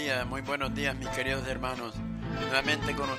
muy buenos días, mis queridos hermanos. Nuevamente con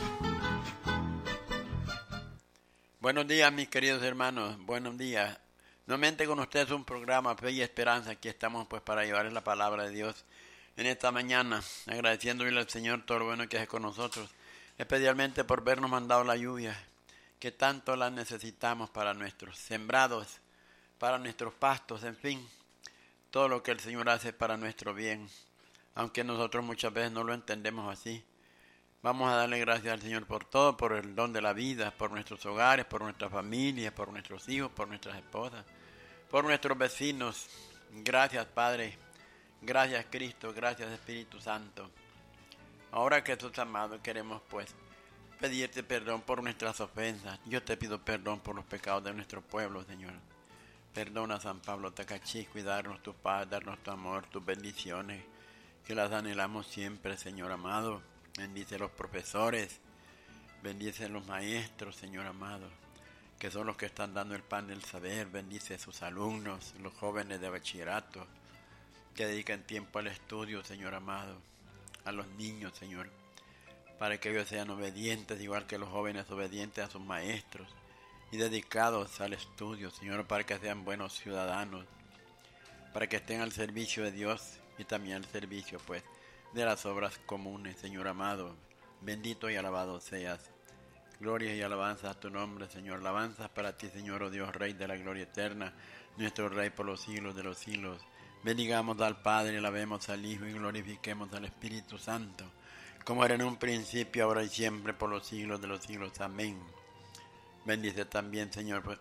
Buenos días, mis queridos hermanos. Buenos días. Nuevamente con ustedes un programa Fe y Esperanza. Aquí estamos pues para llevarles la palabra de Dios en esta mañana, agradeciéndole al Señor todo lo bueno que hace con nosotros, especialmente por vernos mandado la lluvia, que tanto la necesitamos para nuestros sembrados, para nuestros pastos, en fin, todo lo que el Señor hace para nuestro bien, aunque nosotros muchas veces no lo entendemos así. Vamos a darle gracias al Señor por todo, por el don de la vida, por nuestros hogares, por nuestras familias, por nuestros hijos, por nuestras esposas, por nuestros vecinos. Gracias, Padre. Gracias, Cristo. Gracias, Espíritu Santo. Ahora, Jesús amado, queremos pues pedirte perdón por nuestras ofensas. Yo te pido perdón por los pecados de nuestro pueblo, Señor. Perdona, San Pablo Tacachis, y darnos tu paz, darnos tu amor, tus bendiciones, que las anhelamos siempre, Señor amado. Bendice los profesores, bendice los maestros, Señor amado, que son los que están dando el pan del saber. Bendice a sus alumnos, los jóvenes de bachillerato, que dedican tiempo al estudio, Señor amado, a los niños, Señor, para que ellos sean obedientes, igual que los jóvenes obedientes a sus maestros, y dedicados al estudio, Señor, para que sean buenos ciudadanos, para que estén al servicio de Dios y también al servicio, pues, de las obras comunes, Señor amado. Bendito y alabado seas. Gloria y alabanza a tu nombre, Señor. Alabanzas para ti, Señor, oh Dios, Rey de la gloria eterna, nuestro Rey por los siglos de los siglos. Bendigamos al Padre, alabemos al Hijo y glorifiquemos al Espíritu Santo, como era en un principio, ahora y siempre, por los siglos de los siglos. Amén. Bendice también, Señor, pues,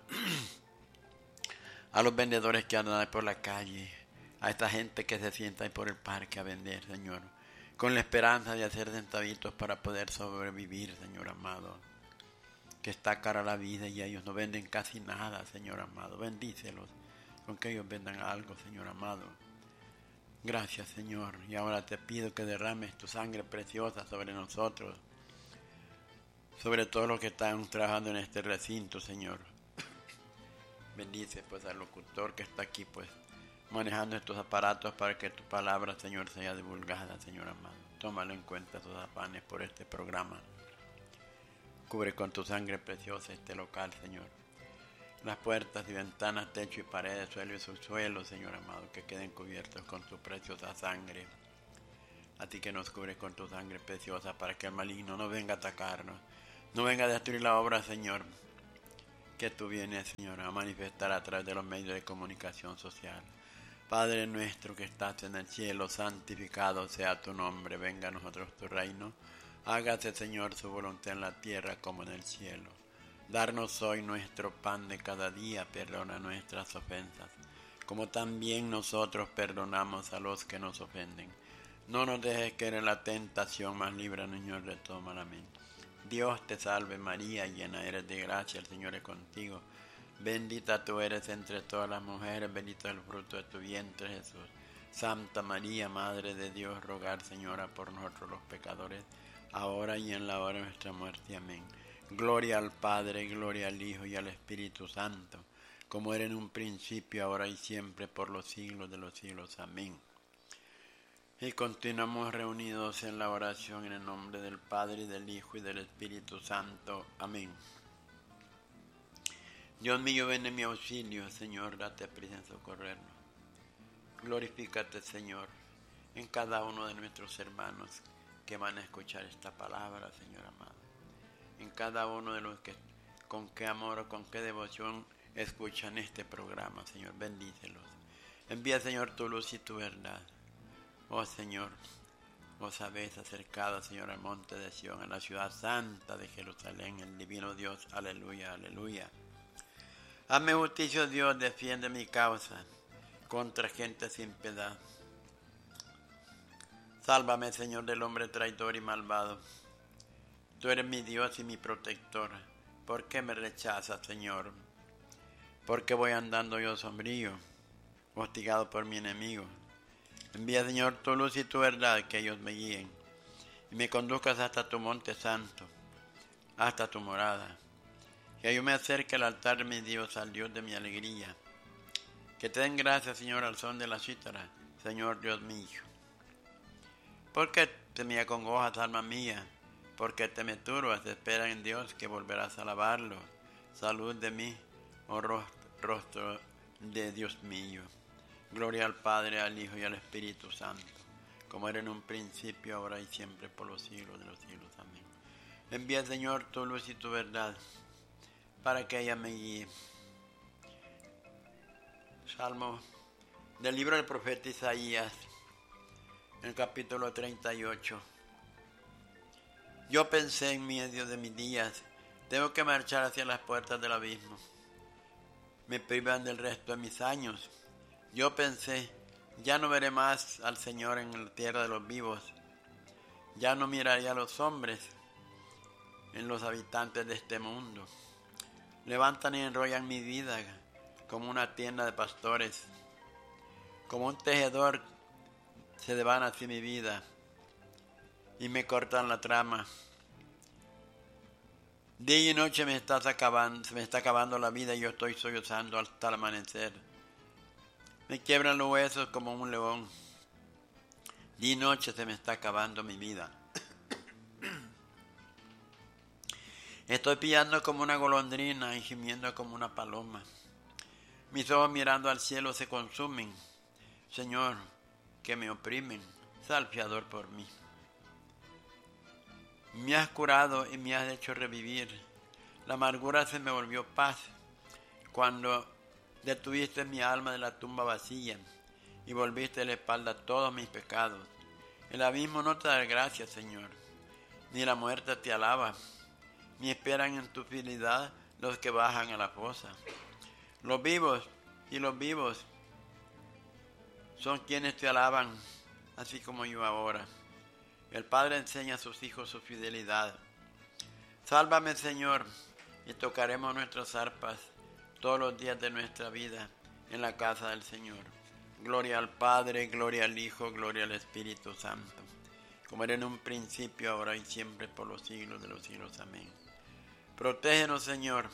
a los vendedores que andan por la calle, a esta gente que se sienta ahí por el parque a vender, Señor, con la esperanza de hacer centavitos para poder sobrevivir, Señor amado, que está cara la vida y ellos no venden casi nada, Señor amado. Bendícelos con que ellos vendan algo, Señor amado. Gracias, Señor, y ahora te pido que derrames tu sangre preciosa sobre nosotros, sobre todo los que están trabajando en este recinto, Señor. Bendice pues al locutor que está aquí pues manejando estos aparatos para que tu palabra, Señor, sea divulgada, Señor amado. Tómalo en cuenta tus afanes por este programa. Cubre con tu sangre preciosa este local, Señor. Las puertas y ventanas, techo y paredes, suelo y subsuelo, Señor amado, que queden cubiertos con tu preciosa sangre. A ti que nos cubres con tu sangre preciosa para que el maligno no venga a atacarnos, no venga a destruir la obra, Señor, que tú vienes, Señor, a manifestar a través de los medios de comunicación social. Padre nuestro que estás en el cielo, santificado sea tu nombre, venga a nosotros tu reino. Hágase, Señor, su voluntad en la tierra como en el cielo. Darnos hoy nuestro pan de cada día, perdona nuestras ofensas, como también nosotros perdonamos a los que nos ofenden. No nos dejes caer en la tentación, mas líbranos, Señor, de todo mal. Amén. Dios te salve María, llena eres de gracia, el Señor es contigo. Bendita tú eres entre todas las mujeres, bendito es el fruto de tu vientre, Jesús. Santa María, Madre de Dios, rogar, Señora, por nosotros los pecadores, ahora y en la hora de nuestra muerte. Amén. Gloria al Padre, gloria al Hijo y al Espíritu Santo, como era en un principio, ahora y siempre, por los siglos de los siglos. Amén. Y continuamos reunidos en la oración en el nombre del Padre, y del Hijo y del Espíritu Santo. Amén. Dios mío, ven en mi auxilio, Señor, date prisa en socorrernos. Glorifícate, Señor, en cada uno de nuestros hermanos que van a escuchar esta palabra, Señor amado. En cada uno de los que con qué amor o con qué devoción escuchan este programa, Señor, bendícelos. Envía, Señor, tu luz y tu verdad. Oh, Señor, vos habéis acercado, Señor, al monte de Sión, a la ciudad santa de Jerusalén, el divino Dios. Aleluya, aleluya. Hazme justicia, Dios, defiende mi causa contra gente sin piedad. Sálvame, Señor, del hombre traidor y malvado. Tú eres mi Dios y mi protector. ¿Por qué me rechazas, Señor? ¿Por qué voy andando yo sombrío, hostigado por mi enemigo? Envía, Señor, tu luz y tu verdad, que ellos me guíen, y me conduzcas hasta tu monte santo, hasta tu morada. Que yo me acerque al altar de mi Dios, al Dios de mi alegría. Que te den gracias, Señor, al son de la cítara, Señor Dios mío. ¿Por qué te me acongojas, alma mía? ¿Por qué te me turbas? Espera en Dios que volverás a alabarlo. Salud de mí, oh rostro de Dios mío. Gloria al Padre, al Hijo y al Espíritu Santo, como era en un principio, ahora y siempre, por los siglos de los siglos. Amén. Envía, Señor, tu luz y tu verdad, para que ella me guíe. Salmo del libro del profeta Isaías, en el capítulo 38. Yo pensé en medio de mis días, tengo que marchar hacia las puertas del abismo. Me privan del resto de mis años. Yo pensé, ya no veré más al Señor en la tierra de los vivos. Ya no miraré a los hombres en los habitantes de este mundo. Levantan y enrollan mi vida como una tienda de pastores. Como un tejedor se devana así mi vida y me cortan la trama. Día y noche se me está acabando la vida y yo estoy sollozando hasta el amanecer. Me quiebran los huesos como un león. Día y noche se me está acabando mi vida. Estoy pillando como una golondrina y gimiendo como una paloma. Mis ojos mirando al cielo se consumen. Señor, que me oprimen, sal fiador por mí. Me has curado y me has hecho revivir. La amargura se me volvió paz cuando detuviste mi alma de la tumba vacía y volviste la espalda a todos mis pecados. El abismo no te da gracias, Señor, ni la muerte te alaba, ni esperan en tu fidelidad los que bajan a la fosa. Los vivos son quienes te alaban, así como yo ahora. El Padre enseña a sus hijos su fidelidad. Sálvame, Señor, y tocaremos nuestras arpas todos los días de nuestra vida en la casa del Señor. Gloria al Padre, gloria al Hijo, gloria al Espíritu Santo, como era en un principio, ahora y siempre, por los siglos de los siglos. Amén. Protégenos, Señor,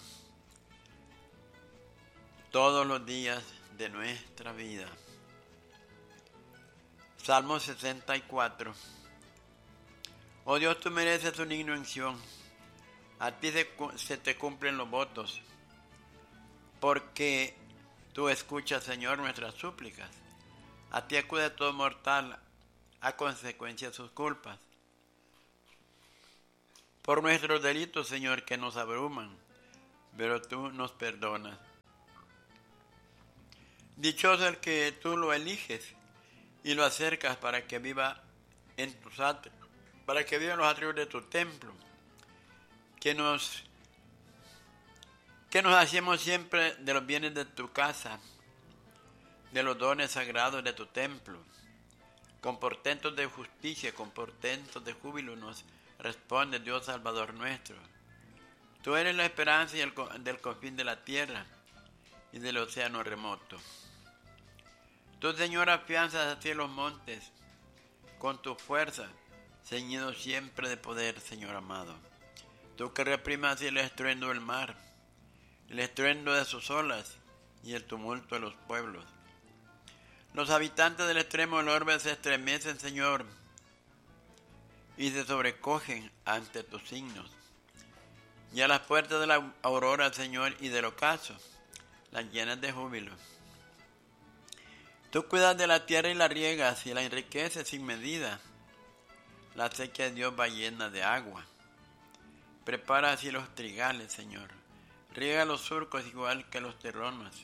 todos los días de nuestra vida. Salmo 64. Oh Dios, tú mereces una ignoración. A ti se te cumplen los votos, porque tú escuchas, Señor, nuestras súplicas. A ti acude todo mortal a consecuencia de sus culpas. Por nuestros delitos, Señor, que nos abruman, pero tú nos perdonas. Dichoso el que tú lo eliges y lo acercas para que viva en tus atrios, para que viva en los atrios de tu templo. Que nos hacemos siempre de los bienes de tu casa, de los dones sagrados de tu templo. Con portentos de justicia, con portentos de júbilo nos responde Dios Salvador nuestro. Tú eres la esperanza del confín de la tierra y del océano remoto. Tú, Señor, afianzas hacia los montes con tu fuerza, ceñido siempre de poder, Señor amado. Tú que reprimas el estruendo del mar, el estruendo de sus olas y el tumulto de los pueblos. Los habitantes del extremo del orbe se estremecen, Señor, y se sobrecogen ante tus signos. Y a las puertas de la aurora, Señor, y del ocaso, las llenas de júbilo. Tú cuidas de la tierra y la riegas y la enriqueces sin medida. La sequía de Dios va llena de agua. Prepara así los trigales, Señor. Riega los surcos igual que los terrones.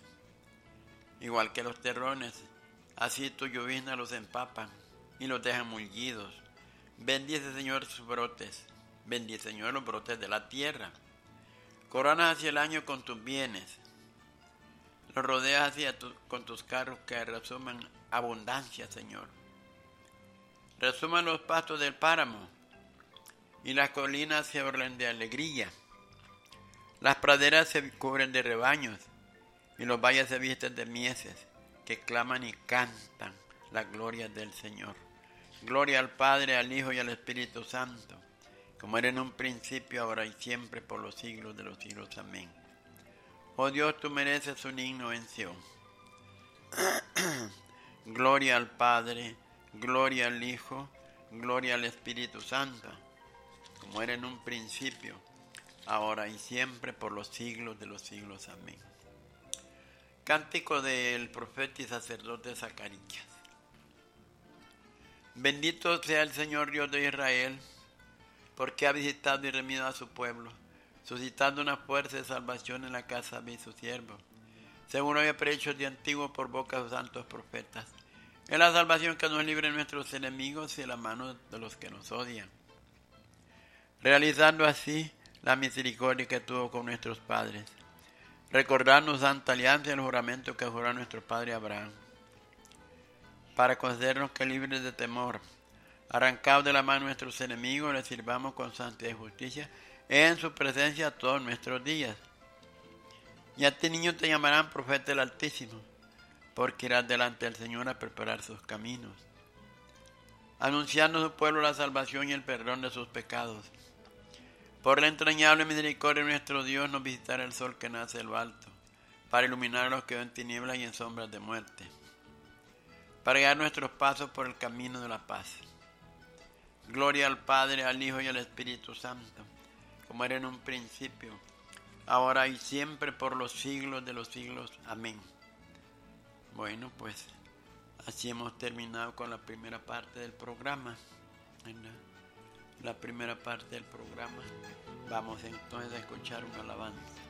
Así tu llovizna los empapan y los dejan mullidos. Bendice, Señor, sus brotes. Bendice, Señor, los brotes de la tierra. Coronas hacia el año con tus bienes. Los rodeas con tus carros que resuman abundancia, Señor. Resuman los pastos del páramo y las colinas se orlan de alegría. Las praderas se cubren de rebaños y los valles se visten de mieses que claman y cantan la gloria del Señor. Gloria al Padre, al Hijo y al Espíritu Santo, como era en un principio, ahora y siempre, por los siglos de los siglos. Amén. Oh Dios, tú mereces un himno en Sión. Gloria al Padre, gloria al Hijo, Gloria al Espíritu Santo, como era en un principio, ahora y siempre, por los siglos de los siglos. Amén. Cántico del profeta y sacerdote Zacarías. Bendito sea el Señor Dios de Israel, porque ha visitado y redimido a su pueblo, suscitando una fuerza de salvación en la casa de su siervo, según lo había prehecho de antiguo por boca de sus santos profetas. Es la salvación que nos libre de nuestros enemigos y de la mano de los que nos odian, realizando así la misericordia que tuvo con nuestros padres, recordando santa alianza y el juramento que juró a nuestro padre Abraham, para concedernos que libres de temor, arrancados de la mano de nuestros enemigos, les sirvamos con santidad y justicia en su presencia todos nuestros días. Y a ti, niño, te llamarán profeta del Altísimo, porque irás delante del Señor a preparar sus caminos, anunciando a su pueblo la salvación y el perdón de sus pecados. Por la entrañable misericordia de nuestro Dios nos visitará el sol que nace de lo alto, para iluminar a los que ven tinieblas y en sombras de muerte, para guiar nuestros pasos por el camino de la paz. Gloria al Padre, al Hijo y al Espíritu Santo, como era en un principio, ahora y siempre, por los siglos de los siglos. Amén. Bueno, pues así hemos terminado con la primera parte del programa. La primera parte del programa. Vamos entonces a escuchar una alabanza.